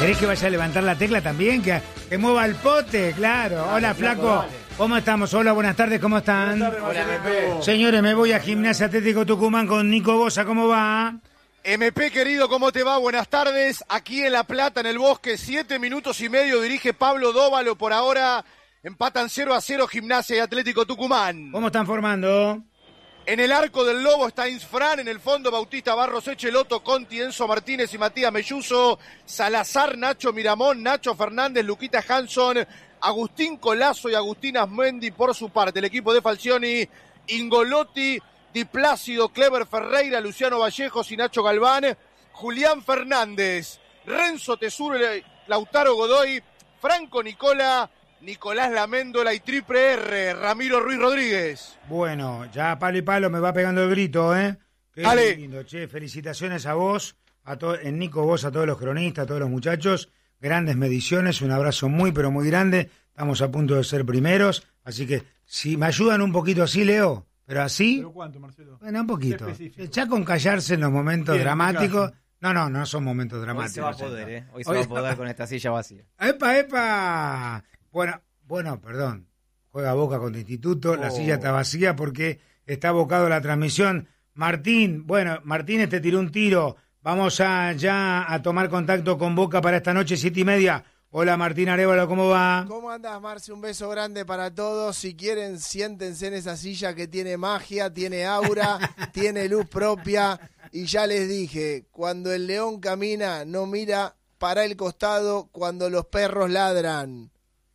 ¿Querés que vaya a levantar la tecla también? Que mueva el pote, claro. Hola, flaco. ¿Cómo estamos? Hola, buenas tardes, ¿cómo están? Buenas tardes, MP. Señores, me voy a Gimnasia Atlético Tucumán con Nico Bosa, ¿cómo va? MP, querido, ¿cómo te va? Buenas tardes. Aquí en La Plata, en el Bosque, 7 minutos y medio, dirige Pablo Dóvalo. Por ahora empatan 0-0 Gimnasia y Atlético Tucumán. ¿Cómo están formando? En el arco del Lobo está Insfran, en el fondo Bautista Barros, Echeloto, Conti, Enzo Martínez y Matías Melluso, Salazar, Nacho Miramón, Nacho Fernández, Luquita Hanson, Agustín Colazo y Agustín Asmendi por su parte. El equipo de Falcioni, Ingolotti, Di Plácido, Clever Ferreira, Luciano Vallejos y Nacho Galván, Julián Fernández, Renzo Tesuro, Lautaro Godoy, Franco Nicola, Nicolás Laméndola y Triple R, Ramiro Ruiz Rodríguez. Bueno, ya palo y palo me va pegando el grito, ¿eh? Qué Dale. lindo, che. Felicitaciones a vos, en Nico Vos, a todos los cronistas, a todos los muchachos. Grandes mediciones, un abrazo muy, pero muy grande. Estamos a punto de ser primeros, así que si me ayudan un poquito así, Leo, pero así... ¿Pero cuánto, Marcelo? Bueno, un poquito. Específico. Ya con callarse en los momentos Bien, dramáticos... No son momentos Hoy dramáticos. se va a poder, ¿eh? Hoy se va a poder con esta silla vacía. ¡Epa, epa! Bueno, perdón. Juega Boca contra Instituto, la silla está vacía porque está abocado a la transmisión. Martín, Martínez te tiró un tiro. Vamos ya a tomar contacto con Boca para esta noche, 7:30. Hola, Martín Arévalo, ¿cómo va? ¿Cómo andás, Marce? Un beso grande para todos. Si quieren, siéntense en esa silla que tiene magia, tiene aura, tiene luz propia. Y ya les dije, cuando el león camina, no mira para el costado cuando los perros ladran.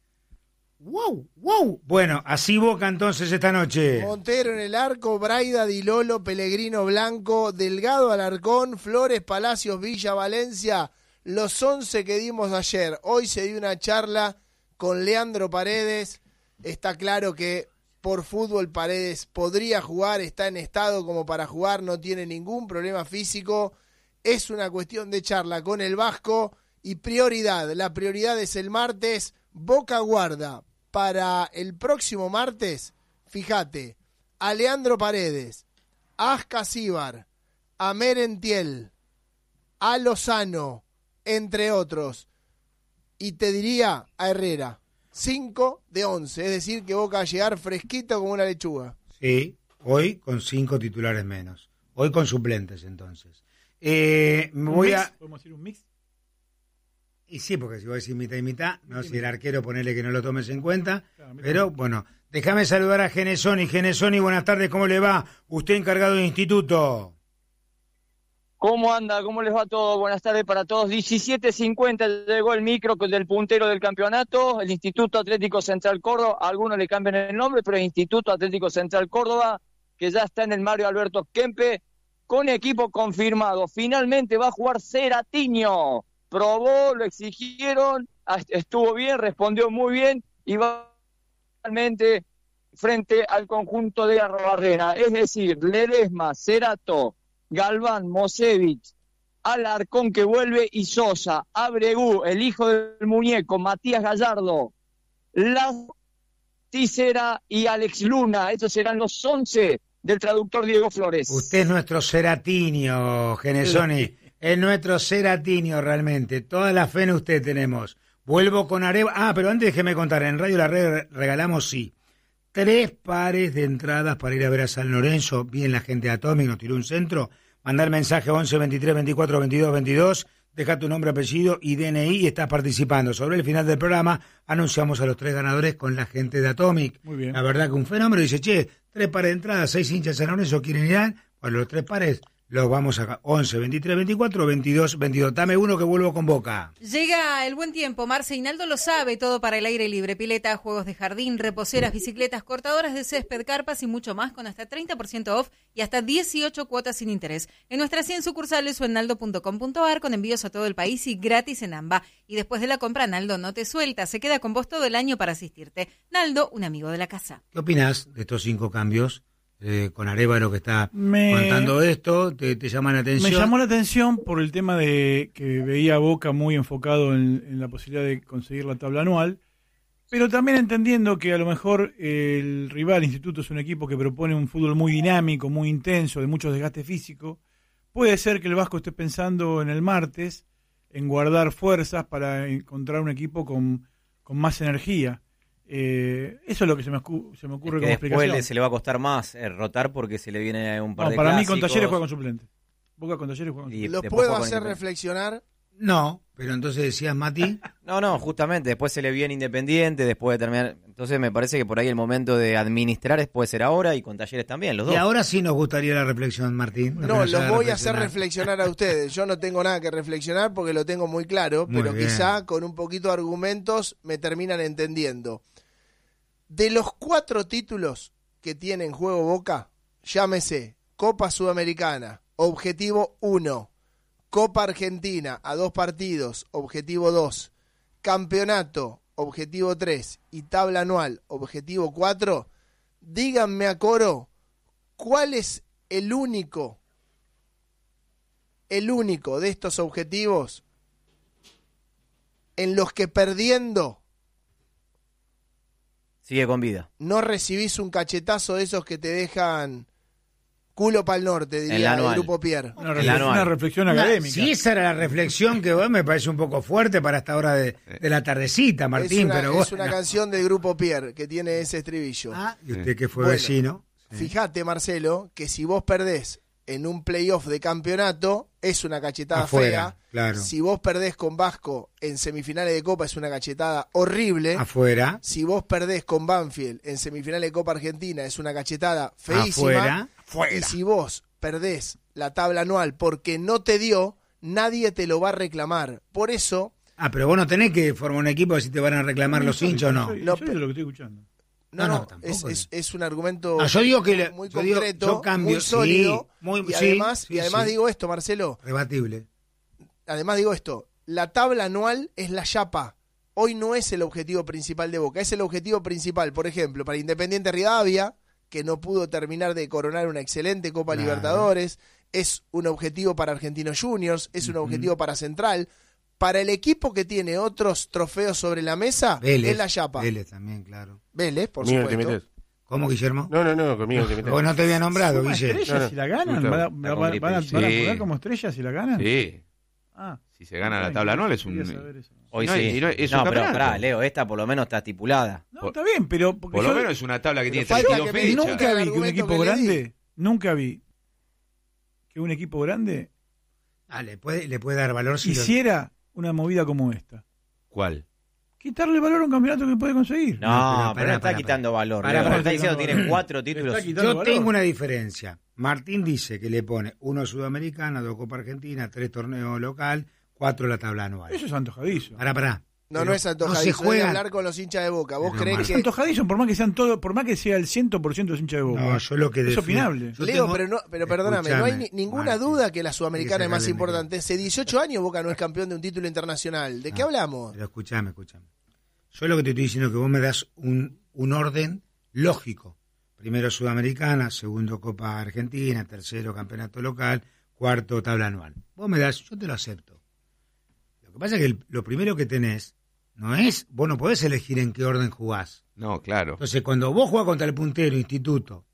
¡Wow! Bueno, así Boca entonces esta noche. Montero en el arco, Braida, Di Lolo, Pellegrino Blanco, Delgado Alarcón, Flores, Palacios, Villa, Valencia, los 11 que dimos ayer. Hoy se dio una charla con Leandro Paredes. Está claro que por fútbol Paredes podría jugar, está en estado como para jugar, no tiene ningún problema físico. Es una cuestión de charla con el Vasco y prioridad. La prioridad es el martes. Boca guarda para el próximo martes, fíjate, a Leandro Paredes, a Ascasíbar, a Merentiel, a Lozano, entre otros, y te diría a Herrera, 5 de 11, es decir que Boca va a llegar fresquito como una lechuga. Sí, hoy con 5 titulares menos. Hoy con suplentes, entonces. ¿Podemos decir un mix? Y sí, porque si voy a decir mitad y mitad, no, si el arquero ponele que no lo tomes en cuenta, Claro, pero bueno, déjame saludar a Genesoni. Genesoni, buenas tardes, ¿cómo le va? Usted encargado de instituto. ¿Cómo anda? ¿Cómo les va todo? Buenas tardes para todos. 17:50 llegó el micro del puntero del campeonato, el Instituto Atlético Central Córdoba. A algunos le cambian el nombre, pero el Instituto Atlético Central Córdoba, que ya está en el Mario Alberto Kempe, con equipo confirmado. Finalmente va a jugar Ceratiño. Probó, lo exigieron, estuvo bien, respondió muy bien y va finalmente frente al conjunto de Arrobarrena. Es decir, Ledesma, Cerato, Galván, Mosevich, Alarcón que vuelve y Sosa, Abregú, el hijo del muñeco, Matías Gallardo, Ticera y Alex Luna. Estos serán los 11 del traductor Diego Flores. Usted es nuestro Ceratiño, Genesoni. Es nuestro Ceratiño realmente. Toda la fe en usted tenemos. Vuelvo con Areva. Pero antes déjeme contar. En Radio La Red regalamos, 3 pares de entradas para ir a ver a San Lorenzo. Bien la gente de Atomic, nos tiró un centro. Mandar mensaje 11 23 24 22 22. Deja tu nombre, apellido y DNI y estás participando. Sobre el final del programa anunciamos a los 3 ganadores con la gente de Atomic. Muy bien. La verdad que un fenómeno. Dice, 3 pares de entradas, 6 hinchas de San Lorenzo quieren ir. Bueno, los 3 pares los vamos acá. 11 23 24 22 22. Dame uno que vuelvo con Boca. Llega el buen tiempo. Marce Hinaldo lo sabe. Todo para el aire libre. Pileta, juegos de jardín, reposeras, bicicletas, cortadoras de césped, carpas y mucho más con hasta 30% off y hasta 18 cuotas sin interés. En nuestras 100 sucursales o en naldo.com.ar con envíos a todo el país y gratis en AMBA. Y después de la compra, Naldo no te suelta. Se queda con vos todo el año para asistirte. Naldo, un amigo de la casa. ¿Qué opinás de estos 5 cambios? Con Arévalo que está contando esto, ¿te llama la atención? Me llamó la atención por el tema de que veía a Boca muy enfocado en la posibilidad de conseguir la tabla anual, pero también entendiendo que a lo mejor el rival Instituto es un equipo que propone un fútbol muy dinámico, muy intenso, de mucho desgaste físico. Puede ser que el Vasco esté pensando en el martes en guardar fuerzas para encontrar un equipo con más energía. Eso es lo que se me ocurre Es que como después explicación. se le va a costar más rotar porque se le viene un par de Para mí clásicos. con Talleres juega con suplentes. Boca con Talleres juega con Y suplentes. ¿Los después puedo juega con hacer Independiente. reflexionar? No, pero entonces decías, Mati, No, justamente, después se le viene Independiente, después de terminar. Entonces me parece que por ahí el momento de administrar puede ser ahora y con Talleres también, los dos. y ahora sí nos gustaría la reflexión, Martín. Lo que No, nos los haga voy a hacer reflexionar a ustedes. Yo no tengo nada que reflexionar porque lo tengo muy claro, Muy pero bien. quizá con un poquito de argumentos me terminan entendiendo. De los 4 títulos que tiene en juego Boca, llámese Copa Sudamericana, Objetivo 1, Copa Argentina a 2 partidos, Objetivo 2, Campeonato, Objetivo 3 y Tabla Anual, Objetivo 4, díganme a coro, ¿cuál es el único de estos objetivos en los que perdiendo Sigue con vida. no recibís un cachetazo de esos que te dejan culo para el norte, El diría el anual. Grupo Pierre? Una reflexión académica. Si esa era la reflexión que vos me parece un poco fuerte para esta hora de la tardecita, Martín, pero vos... es una canción del Grupo Pierre que tiene ese estribillo. Ah, y usted que fue Bueno, vecino. Sí. Fíjate, Marcelo, que si vos perdés en un playoff de campeonato, es una cachetada Afuera, fea. claro. Si vos perdés con Vasco en semifinales de Copa, es una cachetada horrible. Afuera. Si vos perdés con Banfield en semifinales de Copa Argentina, es una cachetada feísima. Afuera. Y si vos perdés la tabla anual porque no te dio, nadie te lo va a reclamar. Por eso... Ah, pero vos no tenés que formar un equipo si te van a reclamar los hinchas o no. Yo de lo que estoy escuchando. No, tampoco. Es un argumento Yo digo que muy yo digo, concreto, yo cambio, muy sólido. sí, y además, sí, sí. digo esto, Marcelo, Rebatible. además digo esto, la tabla anual es la chapa. Hoy no es el objetivo principal de Boca, es el objetivo principal, por ejemplo, para Independiente Rivadavia, que no pudo terminar de coronar una excelente Copa Claro. Libertadores, es un objetivo para Argentinos Juniors, es un objetivo para Central. Para el equipo que tiene otros trofeos sobre la mesa, Vélez, es la chapa. Vélez también, claro. Vélez, por Conmigo te supuesto. metes. ¿Cómo, Guillermo? No, conmigo te metes. Vos no te había nombrado, ¿Suma Guille. estrellas No, si la ganan? no, ¿Van a está con gripe. van a Sí. poner como estrellas si la ganan? Sí, Ah, si se gana la tabla anual es un... quería saber eso. Hoy No, sí. y no, es no, un pero campeonato. pará, Leo, esta por lo menos está estipulada. No, está bien, pero... porque Por lo yo menos es una tabla que tiene falta 32 que me fechas. nunca vi el que un argumento equipo que le di. grande... Nunca vi que un equipo grande Ah, le puede dar valor si lo- hiciera una movida como esta. ¿Cuál? Quitarle valor a un campeonato que puede conseguir. No, pero pará, no está pará, quitando valor. pará, Leo. pará, Está diciendo que pará. tiene 4 Le títulos. está quitando Yo valor. tengo una diferencia. Martín dice que le pone 1 Sudamericana, 2 Copa Argentina, 3 torneos local, 4 la tabla anual. Eso es antojadizo. Pará. No, Pero no es antojadizo, No se juega. es de hablar con los hinchas de Boca. ¿Vos Pero creés Es que... antojadizo por más que sean todo, por más que sea el 100% de hincha de Boca. No, yo lo que es defiendo- opinable. yo Leo, tengo- pero perdóname, no hay ninguna Martín. duda que la Sudamericana es más sacarle importante. Hace 18 años Boca no es campeón de un título internacional. ¿De qué No, hablamos? Pero escúchame. Yo lo que te estoy diciendo es que vos me das un orden lógico. Primero Sudamericana, segundo Copa Argentina, tercero campeonato local, cuarto tabla anual. Vos me das, yo te lo acepto. Lo que pasa es que lo primero que tenés no es, vos no podés elegir en qué orden jugás. No, claro. Entonces, cuando vos jugás contra el puntero, Instituto,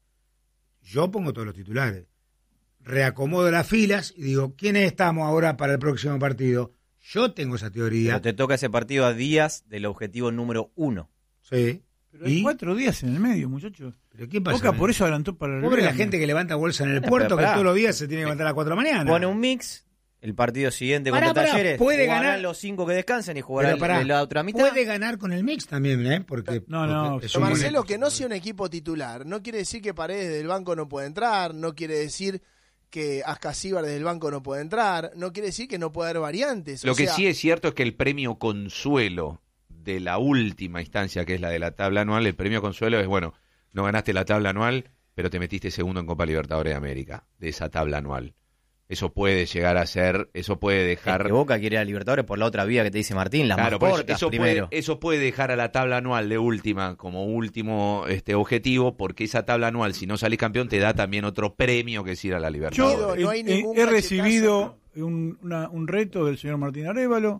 yo pongo todos los titulares. Reacomodo las filas y digo, ¿quiénes estamos ahora para el próximo partido? Yo tengo esa teoría. Pero te toca ese partido a días del objetivo número 1. Sí. Pero hay ¿Y? 4 días en el medio, muchachos. ¿Pero qué pasa? Boca por eso adelantó para el Pobre la viernes. gente que levanta bolsa en el Bueno, puerto, pero que pará. todos los días se tiene que levantar a las 4 de la mañana. Pone un mix, el partido siguiente Pará, contra pará, Talleres. puede jugarán ganar. los 5 que descansan y jugará Pero pará, la otra mitad. puede ganar con el mix también, ¿eh? Porque, No, porque es Pero un buen Marcelo, equipo. que no sea un equipo titular, no quiere decir que Paredes del banco no puede entrar, no quiere decir que Ascasíbar desde el banco no puede entrar, no quiere decir que no puede haber variantes. Lo O que sea, sí es cierto es que el premio consuelo de la última instancia, que es la de la tabla anual, el premio consuelo es, bueno, no ganaste la tabla anual, pero te metiste segundo en Copa Libertadores de América, de esa tabla anual. Eso puede llegar a ser, eso puede dejar... Que Boca quiere ir a Libertadores por la otra vía que te dice Martín, las Claro, más por cortas eso primero. eso puede dejar a la tabla anual de última como último objetivo, porque esa tabla anual, si no salís campeón, te da también otro premio que es ir a la Yo Libertadores. No hay ningún he cachetazo. recibido un reto del señor Martín Arévalo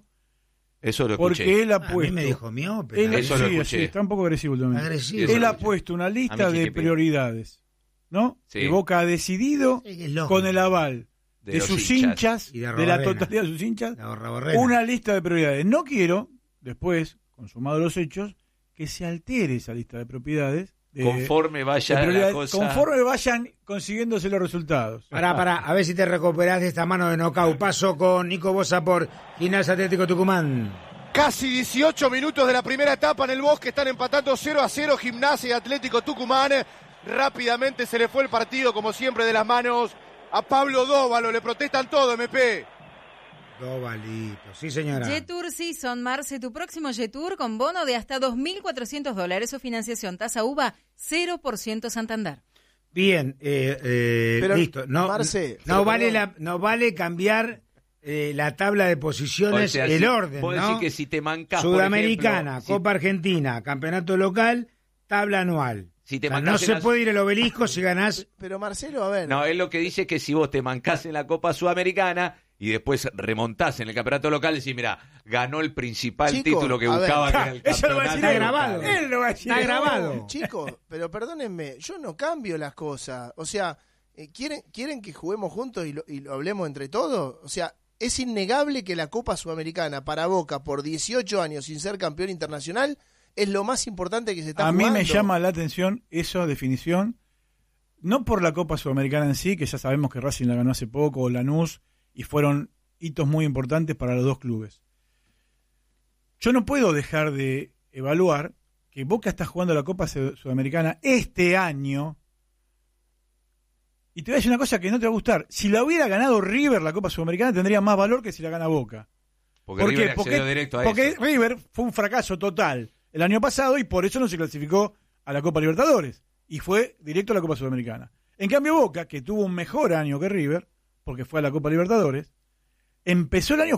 Eso lo escuché. porque él ha A mí puesto... me dijo miope. él, Eso lo sí, escuché. sí, está un poco agresivo también. Agresivo. Eso Él lo ha escuché. puesto una lista A mí de Chiquipi. prioridades, ¿no? Sí. Que Boca ha decidido Sí, que es lógico. con el aval de sus hinchas, Y de de la Arrobarrena. totalidad de sus hinchas, La Borraborrena. una lista de prioridades. No quiero, después, consumados los hechos, que se altere esa lista de propiedades. Conforme vaya de la prioridades, cosa. conforme vayan consiguiéndose los resultados. Pará, a ver si te recuperás de esta mano de knockout. Paso con Nico Bosa por Gimnasia Atlético Tucumán. Casi 18 minutos de la primera etapa en el Bosque, están empatando 0-0 Gimnasia y Atlético Tucumán. Rápidamente se le fue el partido, como siempre, de las manos a Pablo Dóvalo. Le protestan todo, MP. Dovalito, sí señora. Jetour Season, Marce, tu próximo Jetour con bono de hasta $2.400 o financiación tasa UVA 0% Santander. Bien, Pero, listo. No, Marce, no, pero no vale cambiar la tabla de posiciones, O sea, el si- orden, vos ¿no? decís que si te mancás, por Sudamericana, ejemplo, Copa Argentina, campeonato local, tabla anual. Si te O sea, mancás no en se la- puede ir al obelisco si ganás. Pero Marcelo, a ver. No, él lo que dice es que si vos te mancás en la Copa Sudamericana y después remontás en el campeonato local, decís, mira, ganó el principal Chico, título que a ver. buscaba, que era el Eso lo va a campeonato decir Está él. grabado. Él lo va a decir. Está grabado. Chicos, pero perdónenme, yo no cambio las cosas. O sea, ¿quieren que juguemos juntos y lo hablemos entre todos? O sea, es innegable que la Copa Sudamericana para Boca por 18 años sin ser campeón internacional es lo más importante que se está A jugando. mí me llama la atención esa definición, no por la Copa Sudamericana en sí, que ya sabemos que Racing la ganó hace poco, o Lanús, y fueron hitos muy importantes para los dos clubes. Yo no puedo dejar de evaluar que Boca está jugando la Copa Sudamericana este año, y te voy a decir una cosa que no te va a gustar. Si la hubiera ganado River la Copa Sudamericana, tendría más valor que si la gana Boca. Porque ¿Por River qué? accedió directo a Porque eso. River fue un fracaso total el año pasado y por eso no se clasificó a la Copa Libertadores y fue directo a la Copa Sudamericana. En cambio Boca, que tuvo un mejor año que River, porque fue a la Copa Libertadores, empezó el año